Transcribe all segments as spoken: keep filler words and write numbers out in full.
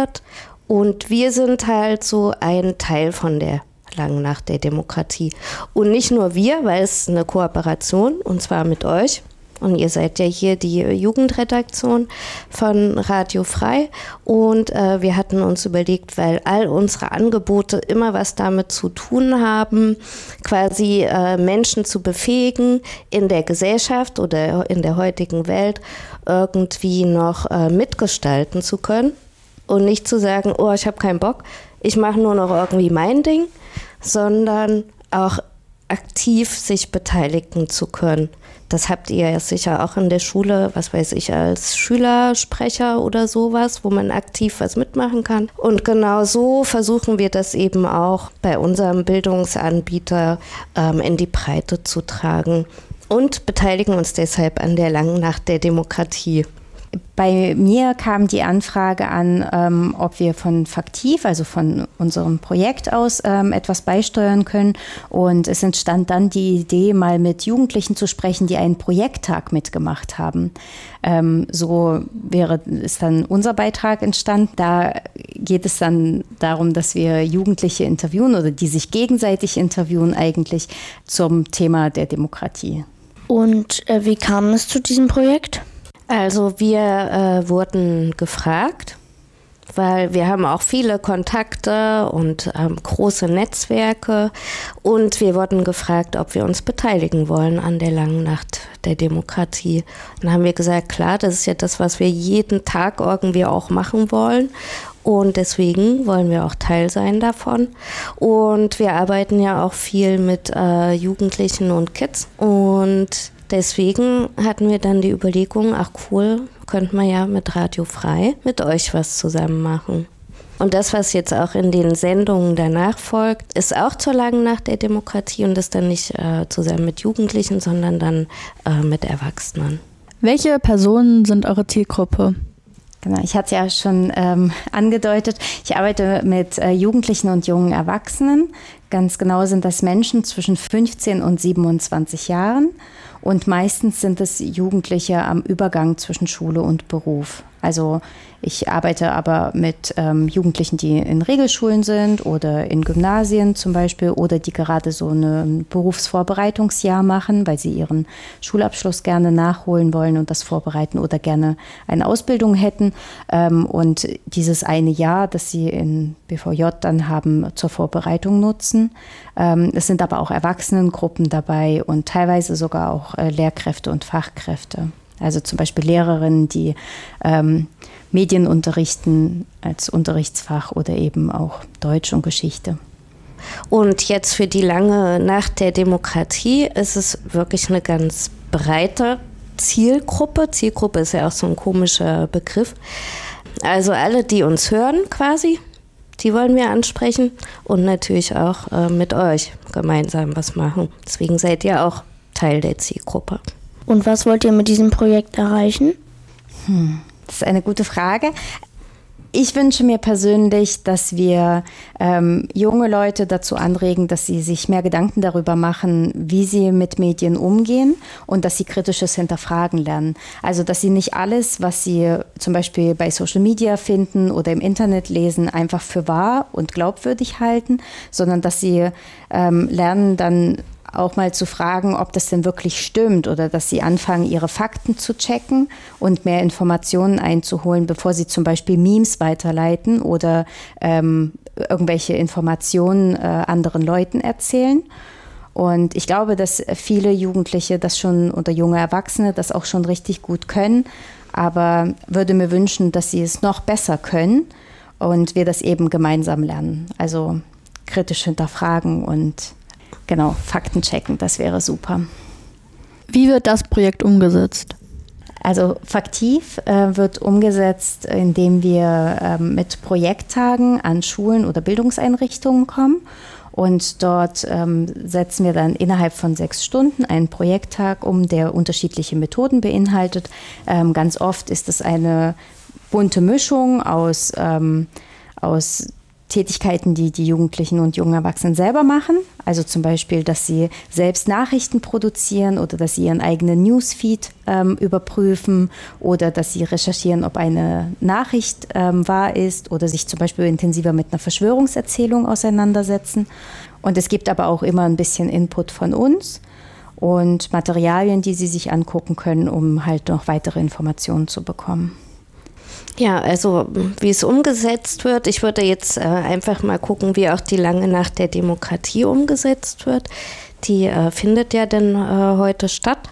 wird. Und wir sind halt so ein Teil von der Langen Nacht der Demokratie. Und nicht nur wir, weil es eine Kooperation, und zwar mit euch. Und ihr seid ja hier die Jugendredaktion von Radio Frei. Und äh, wir hatten uns überlegt, weil all unsere Angebote immer was damit zu tun haben, quasi äh, Menschen zu befähigen, in der Gesellschaft oder in der heutigen Welt irgendwie noch äh, mitgestalten zu können. Und nicht zu sagen, oh, ich habe keinen Bock, ich mache nur noch irgendwie mein Ding, sondern auch aktiv sich beteiligen zu können. Das habt ihr ja sicher auch in der Schule, was weiß ich, als Schülersprecher oder sowas, wo man aktiv was mitmachen kann. Und genau so versuchen wir das eben auch bei unserem Bildungsanbieter ähm, in die Breite zu tragen und beteiligen uns deshalb an der Langen Nacht der Demokratie. Bei mir kam die Anfrage an, ähm, ob wir von Faktiv, also von unserem Projekt aus, ähm, etwas beisteuern können. Und es entstand dann die Idee, mal mit Jugendlichen zu sprechen, die einen Projekttag mitgemacht haben. Ähm, so wäre ist dann unser Beitrag entstanden. Da geht es dann darum, dass wir Jugendliche interviewen oder die sich gegenseitig interviewen eigentlich zum Thema der Demokratie. Und äh, wie kam es zu diesem Projekt? Also wir äh, wurden gefragt, weil wir haben auch viele Kontakte und ähm, große Netzwerke und wir wurden gefragt, ob wir uns beteiligen wollen an der Langen Nacht der Demokratie. Dann haben wir gesagt, klar, das ist ja das, was wir jeden Tag irgendwie auch machen wollen. Und deswegen wollen wir auch Teil sein davon. Und wir arbeiten ja auch viel mit äh, Jugendlichen und Kids. Und deswegen hatten wir dann die Überlegung, ach cool, könnten wir ja mit Radio Frei mit euch was zusammen machen. Und das, was jetzt auch in den Sendungen danach folgt, ist auch zur Langen Nacht der Demokratie und das dann nicht äh, zusammen mit Jugendlichen, sondern dann äh, mit Erwachsenen. Welche Personen sind eure Zielgruppe? Genau, ich hatte es ja schon ähm, angedeutet. Ich arbeite mit äh, Jugendlichen und jungen Erwachsenen. Ganz genau sind das Menschen zwischen fünfzehn und siebenundzwanzig Jahren. Und meistens sind es Jugendliche am Übergang zwischen Schule und Beruf. Also ich arbeite aber mit ähm, Jugendlichen, die in Regelschulen sind oder in Gymnasien zum Beispiel oder die gerade so ein Berufsvorbereitungsjahr machen, weil sie ihren Schulabschluss gerne nachholen wollen und das vorbereiten oder gerne eine Ausbildung hätten. Ähm, und dieses eine Jahr, das sie in B V J dann haben, zur Vorbereitung nutzen. Ähm, es sind aber auch Erwachsenengruppen dabei und teilweise sogar auch äh, Lehrkräfte und Fachkräfte. Also zum Beispiel Lehrerinnen, die ähm, Medien unterrichten als Unterrichtsfach oder eben auch Deutsch und Geschichte. Und jetzt für die Lange Nacht der Demokratie ist es wirklich eine ganz breite Zielgruppe. Zielgruppe ist ja auch so ein komischer Begriff. Also alle, die uns hören quasi, die wollen wir ansprechen und natürlich auch äh, mit euch gemeinsam was machen. Deswegen seid ihr auch Teil der Zielgruppe. Und was wollt ihr mit diesem Projekt erreichen? Hm, das ist eine gute Frage. Ich wünsche mir persönlich, dass wir ähm, junge Leute dazu anregen, dass sie sich mehr Gedanken darüber machen, wie sie mit Medien umgehen und dass sie kritisches Hinterfragen lernen. Also, dass sie nicht alles, was sie zum Beispiel bei Social Media finden oder im Internet lesen, einfach für wahr und glaubwürdig halten, sondern dass sie ähm, lernen, dann auch mal zu fragen, ob das denn wirklich stimmt oder dass sie anfangen, ihre Fakten zu checken und mehr Informationen einzuholen, bevor sie zum Beispiel Memes weiterleiten oder ähm, irgendwelche Informationen äh, anderen Leuten erzählen. Und ich glaube, dass viele Jugendliche das schon oder junge Erwachsene das auch schon richtig gut können, aber würde mir wünschen, dass sie es noch besser können und wir das eben gemeinsam lernen. Also kritisch hinterfragen und genau, Fakten checken, das wäre super. Wie wird das Projekt umgesetzt? Also Faktiv äh, wird umgesetzt, indem wir äh, mit Projekttagen an Schulen oder Bildungseinrichtungen kommen. Und dort ähm, setzen wir dann innerhalb von sechs Stunden einen Projekttag um, der unterschiedliche Methoden beinhaltet. Ähm, ganz oft ist es eine bunte Mischung aus, ähm, aus Tätigkeiten, die die Jugendlichen und jungen Erwachsenen selber machen. Also zum Beispiel, dass sie selbst Nachrichten produzieren oder dass sie ihren eigenen Newsfeed ähm, überprüfen oder dass sie recherchieren, ob eine Nachricht ähm, wahr ist oder sich zum Beispiel intensiver mit einer Verschwörungserzählung auseinandersetzen. Und es gibt aber auch immer ein bisschen Input von uns und Materialien, die sie sich angucken können, um halt noch weitere Informationen zu bekommen. Ja, also wie es umgesetzt wird, ich würde jetzt äh, einfach mal gucken, wie auch die Lange Nacht der Demokratie umgesetzt wird. Die äh, findet ja dann äh, heute statt.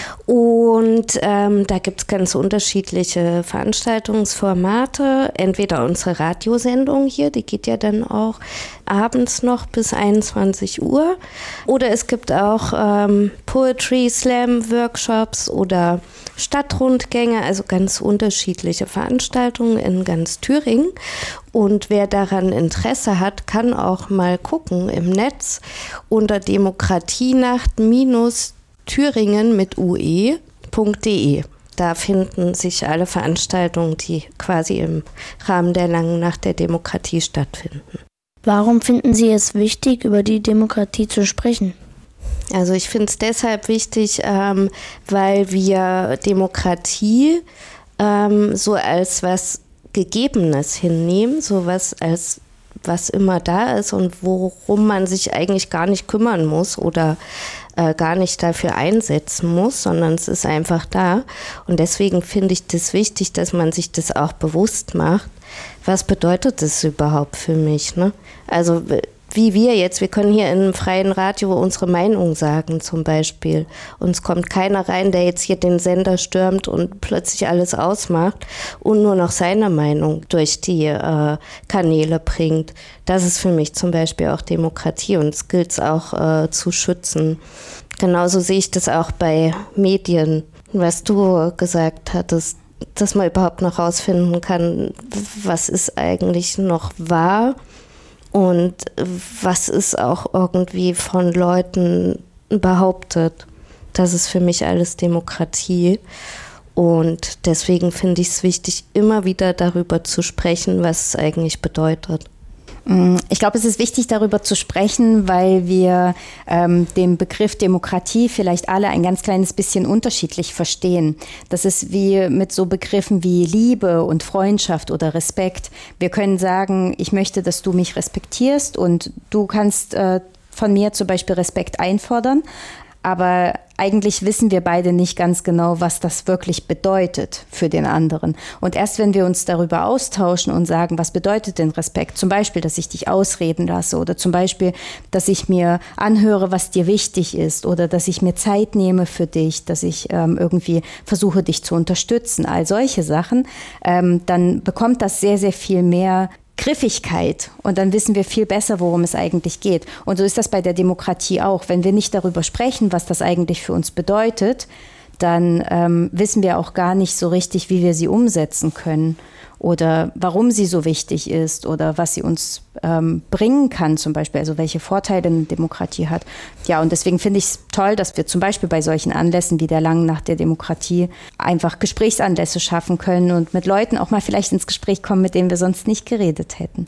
Und ähm, da gibt es ganz unterschiedliche Veranstaltungsformate. Entweder unsere Radiosendung hier, die geht ja dann auch abends noch bis einundzwanzig Uhr. Oder es gibt auch ähm, Poetry Slam Workshops oder Stadtrundgänge, also ganz unterschiedliche Veranstaltungen in ganz Thüringen. Und wer daran Interesse hat, kann auch mal gucken im Netz unter demokratienacht minus Thüringen mit ue punkt de. Da finden sich alle Veranstaltungen, die quasi im Rahmen der Langen Nacht der Demokratie stattfinden. Warum finden Sie es wichtig, über die Demokratie zu sprechen? Also ich finde es deshalb wichtig, ähm, weil wir Demokratie ähm, so als was Gegebenes hinnehmen, so was als was immer da ist und worum man sich eigentlich gar nicht kümmern muss oder äh, gar nicht dafür einsetzen muss, sondern es ist einfach da. Und deswegen finde ich das wichtig, dass man sich das auch bewusst macht. Was bedeutet das überhaupt für mich, ne? Also wie wir jetzt, wir können hier in einem freien Radio unsere Meinung sagen zum Beispiel. Uns kommt keiner rein, der jetzt hier den Sender stürmt und plötzlich alles ausmacht und nur noch seine Meinung durch die äh, Kanäle bringt. Das ist für mich zum Beispiel auch Demokratie und es gilt es auch äh, zu schützen. Genauso sehe ich das auch bei Medien, was du gesagt hattest, dass man überhaupt noch rausfinden kann, was ist eigentlich noch wahr. Und was ist auch irgendwie von Leuten behauptet. Das ist für mich alles Demokratie. Und deswegen finde ich es wichtig, immer wieder darüber zu sprechen, was es eigentlich bedeutet. Ich glaube, es ist wichtig, darüber zu sprechen, weil wir ähm, den Begriff Demokratie vielleicht alle ein ganz kleines bisschen unterschiedlich verstehen. Das ist wie mit so Begriffen wie Liebe und Freundschaft oder Respekt. Wir können sagen, ich möchte, dass du mich respektierst und du kannst äh, von mir zum Beispiel Respekt einfordern. Aber eigentlich wissen wir beide nicht ganz genau, was das wirklich bedeutet für den anderen. Und erst wenn wir uns darüber austauschen und sagen, was bedeutet denn Respekt? Zum Beispiel, dass ich dich ausreden lasse oder zum Beispiel, dass ich mir anhöre, was dir wichtig ist oder dass ich mir Zeit nehme für dich, dass ich ähm, irgendwie versuche, dich zu unterstützen. All solche Sachen, ähm, dann bekommt das sehr, sehr viel mehr Griffigkeit und dann wissen wir viel besser, worum es eigentlich geht. Und so ist das bei der Demokratie auch. Wenn wir nicht darüber sprechen, was das eigentlich für uns bedeutet, dann ähm, wissen wir auch gar nicht so richtig, wie wir sie umsetzen können oder warum sie so wichtig ist oder was sie uns ähm, bringen kann zum Beispiel, also welche Vorteile eine Demokratie hat. Ja, und deswegen finde ich es toll, dass wir zum Beispiel bei solchen Anlässen wie der Langen Nacht der Demokratie einfach Gesprächsanlässe schaffen können und mit Leuten auch mal vielleicht ins Gespräch kommen, mit denen wir sonst nicht geredet hätten.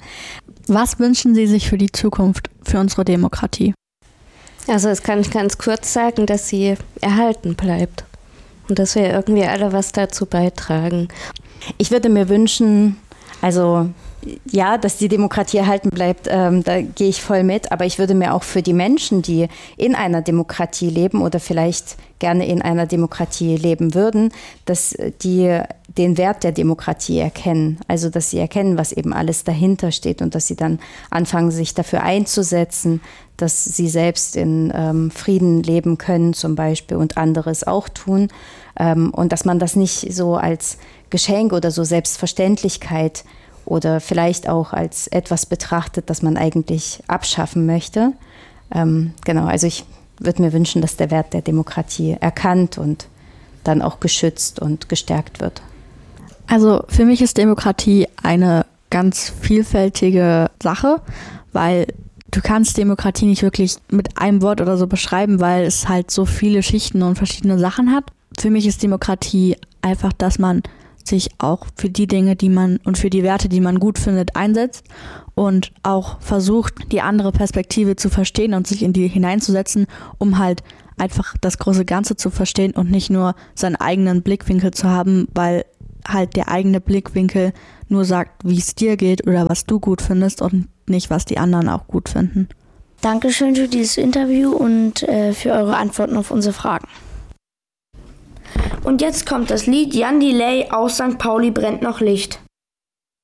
Was wünschen Sie sich für die Zukunft, für unsere Demokratie? Also das kann ich ganz kurz sagen, dass sie erhalten bleibt und dass wir irgendwie alle was dazu beitragen. Ich würde mir wünschen, also ja, dass die Demokratie erhalten bleibt, ähm, da gehe ich voll mit. Aber ich würde mir auch für die Menschen, die in einer Demokratie leben oder vielleicht gerne in einer Demokratie leben würden, dass die den Wert der Demokratie erkennen. Also dass sie erkennen, was eben alles dahinter steht und dass sie dann anfangen, sich dafür einzusetzen, dass sie selbst in ähm, Frieden leben können zum Beispiel und anderes auch tun. Ähm, und dass man das nicht so als Geschenk oder so Selbstverständlichkeit oder vielleicht auch als etwas betrachtet, das man eigentlich abschaffen möchte. Ähm, genau, also ich würde mir wünschen, dass der Wert der Demokratie erkannt und dann auch geschützt und gestärkt wird. Also für mich ist Demokratie eine ganz vielfältige Sache, weil du kannst Demokratie nicht wirklich mit einem Wort oder so beschreiben, weil es halt so viele Schichten und verschiedene Sachen hat. Für mich ist Demokratie einfach, dass man sich auch für die Dinge, die man und für die Werte, die man gut findet, einsetzt und auch versucht, die andere Perspektive zu verstehen und sich in die hineinzusetzen, um halt einfach das große Ganze zu verstehen und nicht nur seinen eigenen Blickwinkel zu haben, weil halt der eigene Blickwinkel nur sagt, wie es dir geht oder was du gut findest und nicht, was die anderen auch gut finden. Dankeschön für dieses Interview und äh, für eure Antworten auf unsere Fragen. Und jetzt kommt das Lied Jan Delay aus Sankt Pauli brennt noch Licht.